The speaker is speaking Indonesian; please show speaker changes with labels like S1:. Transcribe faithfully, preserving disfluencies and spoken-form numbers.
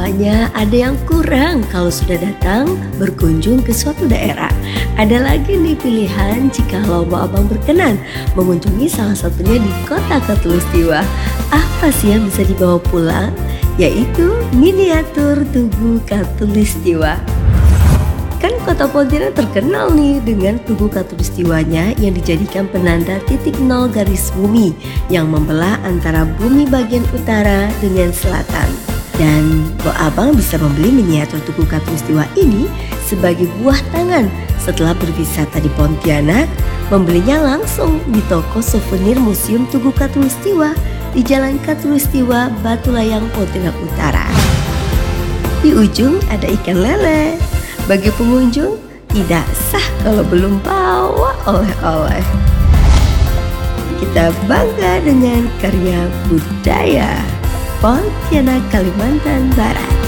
S1: Tampaknya ada yang kurang kalau sudah datang berkunjung ke suatu daerah. Ada lagi nih pilihan jika Mbak Abang berkenan mengunjungi salah satunya di kota Khatulistiwa. Apa sih yang bisa dibawa pulang? Yaitu miniatur Tugu Khatulistiwa. Kan kota Pontianak terkenal nih dengan Tugu Khatulistiwanya yang dijadikan penanda titik nol garis bumi yang membelah antara bumi bagian utara dengan selatan. Dan Mbak Abang bisa membeli miniatur Tugu Khatulistiwa ini sebagai buah tangan setelah berwisata di Pontianak, membelinya langsung di toko souvenir Museum Tugu Khatulistiwa di Jalan Khatulistiwa, Batu Layang, Pontianak Utara. Di ujung ada ikan lele. Bagi pengunjung, tidak sah kalau belum bawa oleh-oleh. Kita bangga dengan karya budaya Pontianak, Kalimantan Barat.